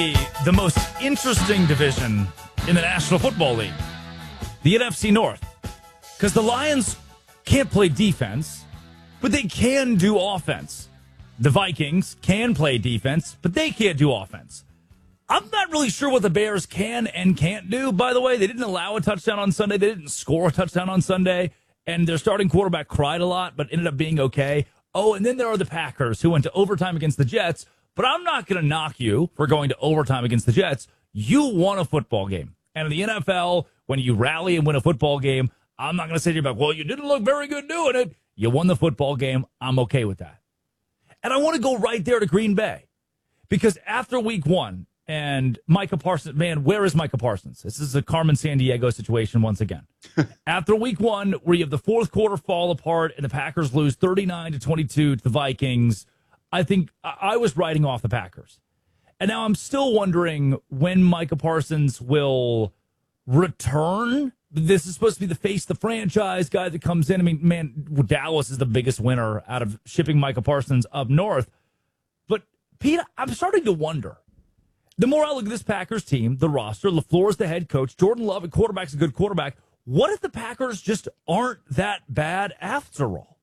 The most interesting division in the National Football League, the NFC North. Because the Lions can't play defense, but they can do offense. The Vikings can play defense, but they can't do offense. I'm not really sure what the Bears can and can't do, by the way. They didn't allow a touchdown on Sunday. They didn't score a touchdown on Sunday. And their starting quarterback cried a lot, but ended up being okay. Oh, and then there are the Packers, who went to overtime against the Jets. But I'm not going to knock you for going to overtime against the Jets. You won a football game. And in the NFL, when you rally and win a football game, I'm not going to say to you, well, you didn't look very good doing it. You won the football game. I'm okay with that. And I want to go right there to Green Bay. Because after week one, and Micah Parsons, man, where is Micah Parsons? This is a Carmen Sandiego situation once again. After week one, where you have the fourth quarter fall apart and the Packers lose 39-22 to the Vikings, I think I was writing off the Packers. And now I'm still wondering when Micah Parsons will return. This is supposed to be the face of the franchise guy that comes in. I mean, man, Dallas is the biggest winner out of shipping Micah Parsons up north. But, Pete, I'm starting to wonder. The more I look at this Packers team, the roster, LaFleur's the head coach, Jordan Love at quarterback's a good quarterback. What if the Packers just aren't that bad after all?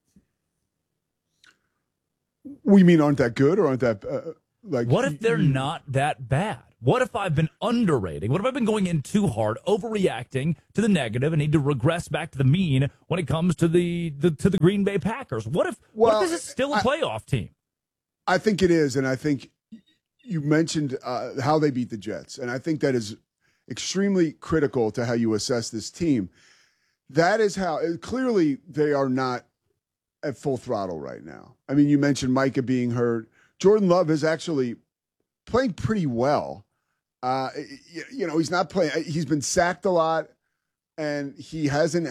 We mean aren't that good or aren't that What if they're not that bad? What if I've been underrating? What if I've been going in too hard, overreacting to the negative, and need to regress back to the mean when it comes to the Green Bay Packers? What if this is still a playoff team? I think it is, and I think you mentioned how they beat the Jets, and I think that is extremely critical to how you assess this team. That is how clearly they are not at full throttle right now. I mean, you mentioned Micah being hurt. Jordan Love is actually playing pretty well. He's not playing. He's been sacked a lot, and he hasn't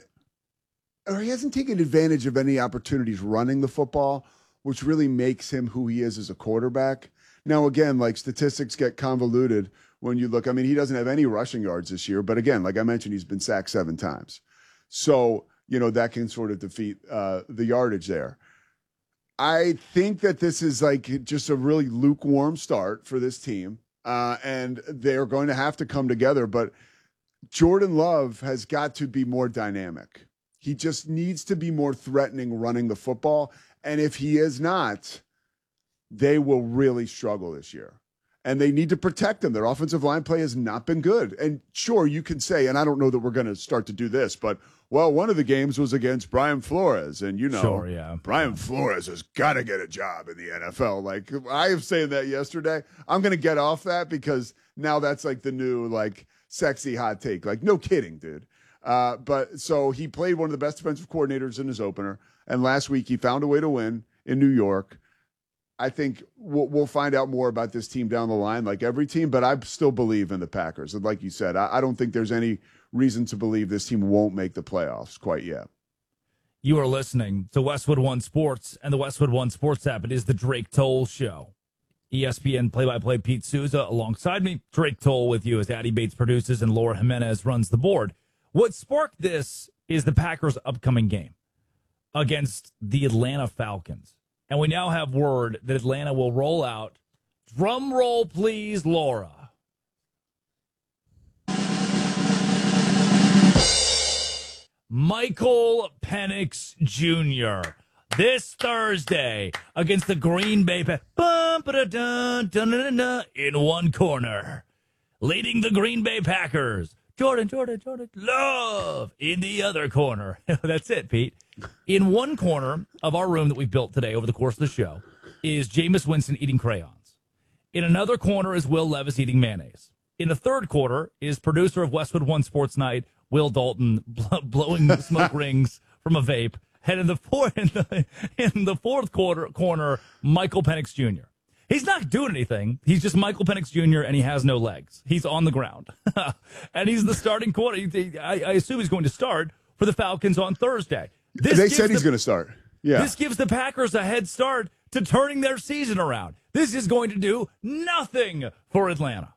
taken advantage of any opportunities running the football, which really makes him who he is as a quarterback. Now, again, like statistics get convoluted when you look. I mean, he doesn't have any rushing yards this year, but again, like I mentioned, he's been sacked 7 times. So, that can sort of defeat the yardage there. I think that this is like just a really lukewarm start for this team, and they're going to have to come together. But Jordan Love has got to be more dynamic. He just needs to be more threatening running the football. And if he is not, they will really struggle this year. And they need to protect him. Their offensive line play has not been good. And sure, you can say, and I don't know that we're going to start to do this, but, well, one of the games was against Brian Flores. And, sure, yeah. Brian Flores has got to get a job in the NFL. Like, I was saying that yesterday. I'm going to get off that because now that's like the new, like, sexy hot take. Like, no kidding, dude. But so he played one of the best defensive coordinators in his opener. And last week he found a way to win in New York. I think we'll find out more about this team down the line, like every team, but I still believe in the Packers. And like you said, I don't think there's any reason to believe this team won't make the playoffs quite yet. You are listening to Westwood One Sports and the Westwood One Sports app. It is the Drake Toll Show. ESPN play-by-play Pete Souza alongside me. Drake Toll with you as Addy Bates produces and Laura Jimenez runs the board. What sparked this is the Packers' upcoming game against the Atlanta Falcons. And we now have word that Atlanta will roll out. Drum roll, please, Laura. Michael Penix Jr. this Thursday against the Green Bay in one corner. Leading the Green Bay Packers. Jordan Love in the other corner. That's it, Pete. In one corner of our room that we built today over the course of the show is Jameis Winston eating crayons. In another corner is Will Levis eating mayonnaise. In the third quarter is producer of Westwood One Sports Night, Will Dalton, blowing smoke rings from a vape. And in the fourth corner, Michael Penix Jr. He's not doing anything. He's just Michael Penix Jr., and he has no legs. He's on the ground. And he's the starting quarterback. I assume he's going to start for the Falcons on Thursday. They said he's going to start. Yeah. This gives the Packers a head start to turning their season around. This is going to do nothing for Atlanta.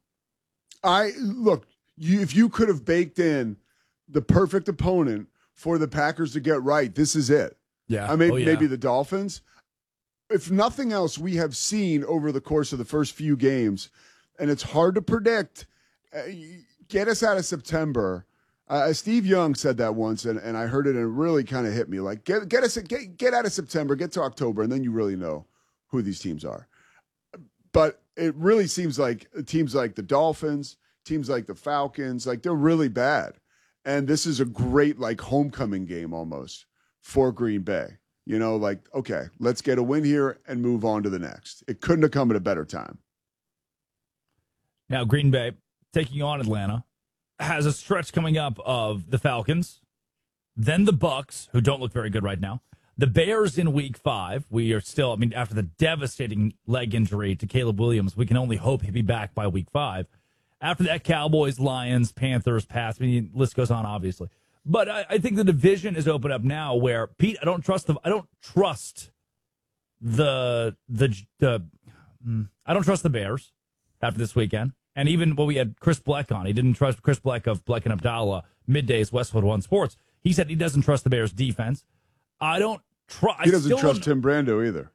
If you could have baked in the perfect opponent for the Packers to get right, this is it. Yeah. Maybe the Dolphins. If nothing else, we have seen over the course of the first few games and it's hard to predict. Get us out of September. Steve Young said that once, and I heard it, and it really kind of hit me. Like, get out of September, get to October, and then you really know who these teams are. But it really seems like teams like the Dolphins, teams like the Falcons, like they're really bad. And this is a great like homecoming game almost for Green Bay. You know, like, okay, let's get a win here and move on to the next. It couldn't have come at a better time. Now, Green Bay taking on Atlanta has a stretch coming up of the Falcons, then the Bucs, who don't look very good right now. The Bears in week 5. We are still, I mean, after the devastating leg injury to Caleb Williams, we can only hope he'll be back by week 5. After that, Cowboys, Lions, Panthers, Pats. I mean, the list goes on, obviously. But I think the division is open up now where, Pete, I don't trust the Bears after this weekend. And even when we had Chris Bleck on, he didn't trust Chris Bleck of Bleck and Abdallah, middays, Westwood One Sports. He said he doesn't trust the Bears' defense. I don't trust. He doesn't trust Tim Brando either.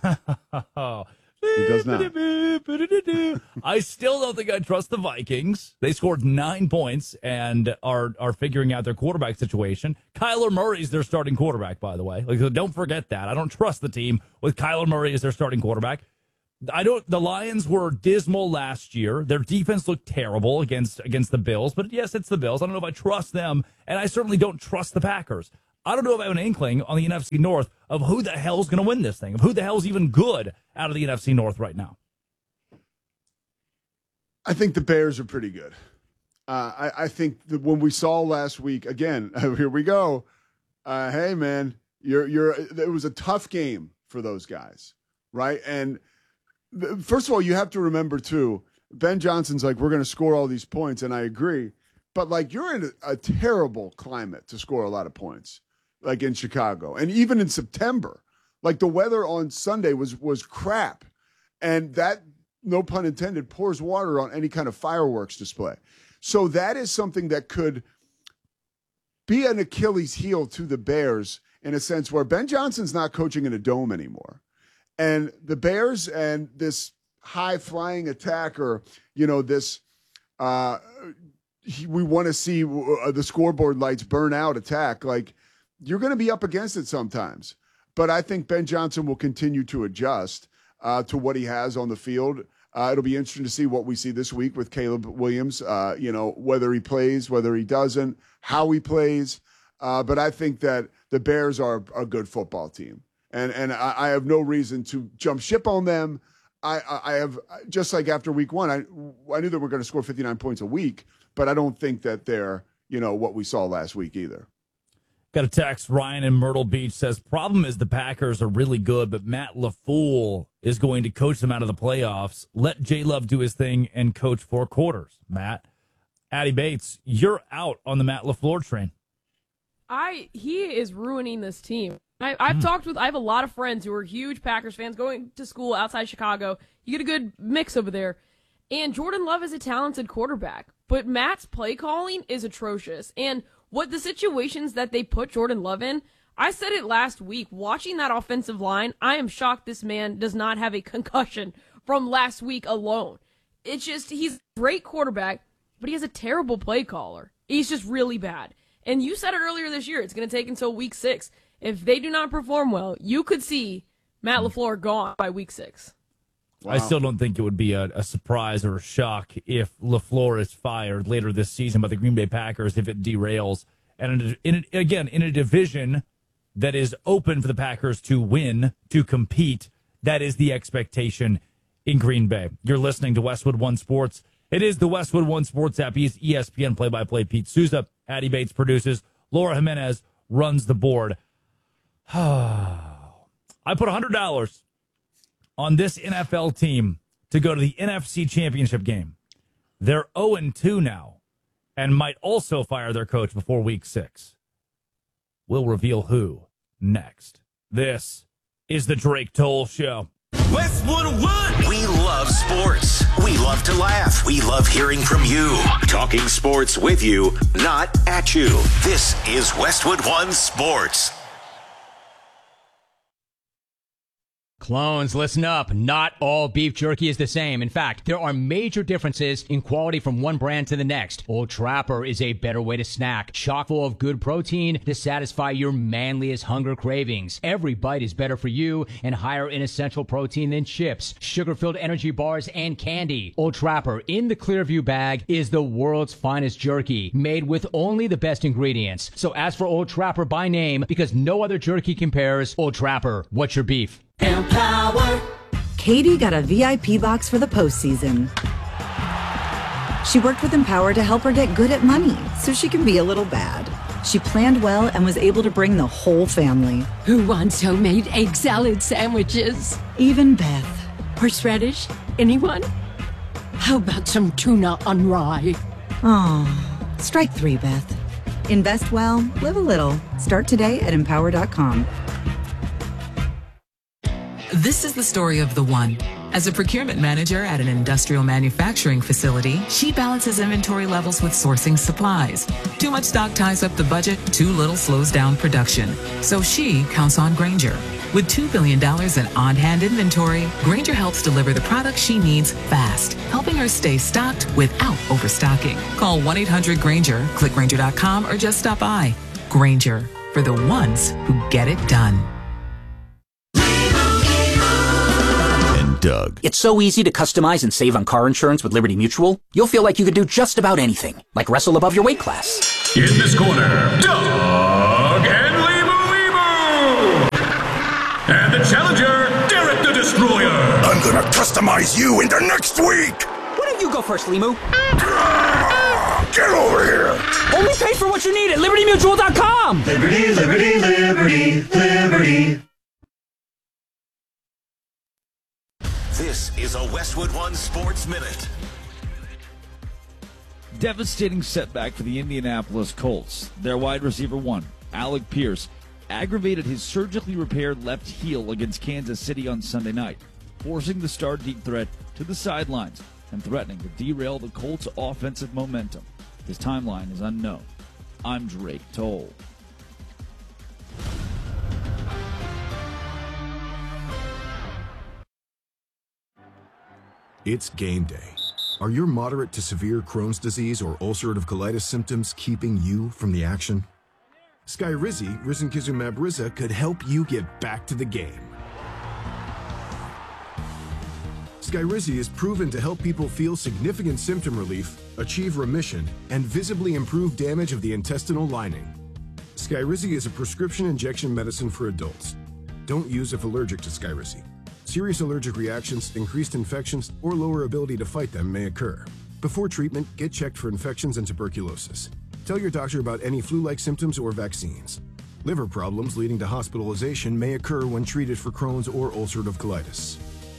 He does not. I still don't think I trust the Vikings. They scored 9 points and are figuring out their quarterback situation. Kyler Murray's their starting quarterback, by the way. Like, don't forget that. I don't trust the team with Kyler Murray as their starting quarterback. The Lions were dismal last year. Their defense looked terrible against the Bills, but yes, it's the Bills. I don't know if I trust them, and I certainly don't trust the Packers. I don't know if I have an inkling on the NFC North of who the hell's going to win this thing, of who the hell's even good out of the NFC North right now. I think the Bears are pretty good. I think that when we saw last week, again, here we go. Hey, man, it was a tough game for those guys, right? And first of all, you have to remember, too, Ben Johnson's like, we're going to score all these points, and I agree. But, like, you're in a terrible climate to score a lot of points, like in Chicago. And even in September, like the weather on Sunday was crap. And that, no pun intended, pours water on any kind of fireworks display. So that is something that could be an Achilles heel to the Bears in a sense where Ben Johnson's not coaching in a dome anymore. And the Bears and this high-flying attacker, you know, this we want to see the scoreboard lights burn out attack. Like, you're going to be up against it sometimes. But I think Ben Johnson will continue to adjust to what he has on the field. It'll be interesting to see what we see this week with Caleb Williams, you know, whether he plays, whether he doesn't, how he plays. But I think that the Bears are a good football team. And I have no reason to jump ship on them. I have, just like after week 1, I knew that we're going to score 59 points a week, but I don't think that they're, you know, what we saw last week either. Got a text. Ryan in Myrtle Beach says, problem is the Packers are really good, but Matt LaFleur is going to coach them out of the playoffs. Let J-Love do his thing and coach 4 quarters. Matt, Addie Bates, you're out on the Matt LaFleur train. He is ruining this team. I have a lot of friends who are huge Packers fans going to school outside Chicago. You get a good mix over there. And Jordan Love is a talented quarterback, but Matt's play calling is atrocious. And what the situations that they put Jordan Love in, I said it last week, watching that offensive line, I am shocked this man does not have a concussion from last week alone. It's just, he's a great quarterback, but he has a terrible play caller. He's just really bad. And you said it earlier this year, it's going to take until week 6. If they do not perform well, you could see Matt LaFleur gone by week 6. Wow. I still don't think it would be a surprise or a shock if LaFleur is fired later this season by the Green Bay Packers if it derails. And in a division that is open for the Packers to win, to compete, that is the expectation in Green Bay. You're listening to Westwood One Sports. It is the Westwood One Sports app. He's ESPN play-by-play Pete Souza. Addie Bates produces. Laura Jimenez runs the board. I put $100 on this NFL team to go to the NFC Championship game. They're 0-2 now and might also fire their coach before week 6. We'll reveal who next. This is the Drake Toll Show. Westwood One. We love sports. We love to laugh. We love hearing from you. Talking sports with you, not at you. This is Westwood One Sports. Clones, listen up. Not all beef jerky is the same. In fact, there are major differences in quality from one brand to the next. Old Trapper is a better way to snack, chock full of good protein to satisfy your manliest hunger cravings. Every bite is better for you and higher in essential protein than chips, sugar-filled energy bars, and candy. Old Trapper in the Clearview bag is the world's finest jerky, made with only the best ingredients. So ask for Old Trapper by name because no other jerky compares. Old Trapper, what's your beef? Empower. Katie got a VIP box for the postseason. She worked with Empower to help her get good at money so she can be a little bad. She planned well and was able to bring the whole family. Who wants homemade egg salad sandwiches? Even Beth. Horseradish? Anyone? How about some tuna on rye? Oh, strike 3, Beth. Invest well, live a little. Start today at empower.com. This is the story of the one. As a procurement manager at an industrial manufacturing facility, she balances inventory levels with sourcing supplies. Too much stock ties up the budget, too little slows down production. So she counts on Grainger. With $2 billion in on-hand inventory, Grainger helps deliver the products she needs fast, helping her stay stocked without overstocking. Call 1-800-GRAINGER, click Grainger.com, or just stop by. Grainger, for the ones who get it done. Doug. It's so easy to customize and save on car insurance with Liberty Mutual. You'll feel like you could do just about anything, like wrestle above your weight class. In this corner, Doug and Limu. And the challenger, Derek the Destroyer. I'm gonna customize you into next week. Why don't you go first, Limu? Get over here. Only pay for what you need at LibertyMutual.com. Liberty, liberty, liberty, liberty. This is a Westwood One Sports Minute. Devastating setback for the Indianapolis Colts. Their wide receiver one, Alec Pierce, aggravated his surgically repaired left heel against Kansas City on Sunday night, forcing the star deep threat to the sidelines and threatening to derail the Colts' offensive momentum. His timeline is unknown. I'm Drake Toll. It's game day. Are your moderate to severe Crohn's disease or ulcerative colitis symptoms keeping you from the action? Skyrizi, risankizumab Riza, could help you get back to the game. Skyrizi is proven to help people feel significant symptom relief, achieve remission, and visibly improve damage of the intestinal lining. Skyrizi is a prescription injection medicine for adults. Don't use if allergic to Skyrizi. Serious allergic reactions, increased infections, or lower ability to fight them may occur. Before treatment, get checked for infections and tuberculosis. Tell your doctor about any flu-like symptoms or vaccines. Liver problems leading to hospitalization may occur when treated for Crohn's or ulcerative colitis.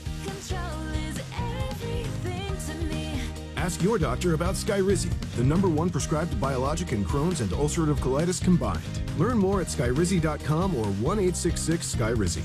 Ask your doctor about Skyrizi, the #1 prescribed biologic in Crohn's and ulcerative colitis combined. Learn more at skyrizi.com or 1-866-SKYRIZI.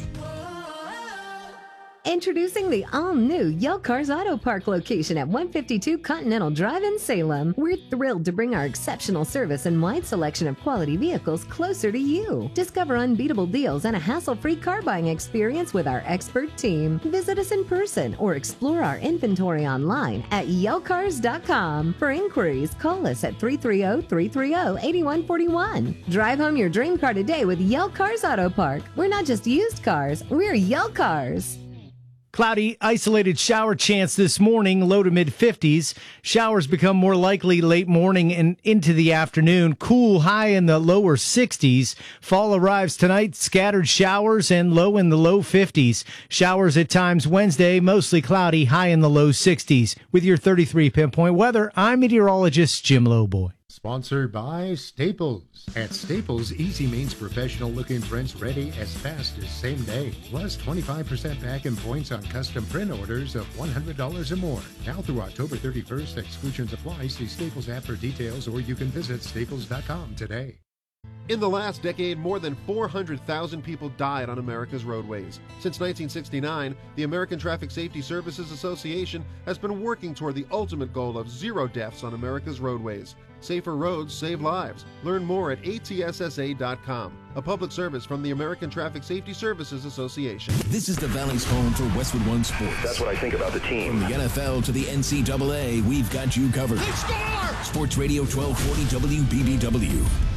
Introducing the all-new Yale Cars Auto Park location at 152 Continental Drive in Salem. We're thrilled to bring our exceptional service and wide selection of quality vehicles closer to you. Discover unbeatable deals and a hassle-free car buying experience with our expert team. Visit us in person or explore our inventory online at yalcars.com. For inquiries, call us at 330-330-8141. Drive home your dream car today with Yale Cars Auto Park. We're not just used cars, we're Yale Cars. Cloudy, isolated shower chance this morning, low to mid-50s. Showers become more likely late morning and into the afternoon. Cool high in the lower 60s. Fall arrives tonight, scattered showers and low in the low 50s. Showers at times Wednesday, mostly cloudy, high in the low 60s. With your 33 pinpoint weather, I'm meteorologist Jim Lowboy. Sponsored by Staples. At Staples, easy means professional-looking prints ready as fast as same day. Plus 25% back in points on custom print orders of $100 or more. Now through October 31st, exclusions apply. See Staples app for details, or you can visit staples.com today. In the last decade, more than 400,000 people died on America's roadways. Since 1969, the American Traffic Safety Services Association has been working toward the ultimate goal of 0 deaths on America's roadways. Safer roads save lives. Learn more at atssa.com. A public service from the American Traffic Safety Services Association. This is the Valley's home for Westwood One Sports. That's what I think about the team. From the NFL to the NCAA, we've got you covered. They score! Sports Radio 1240 WBBW.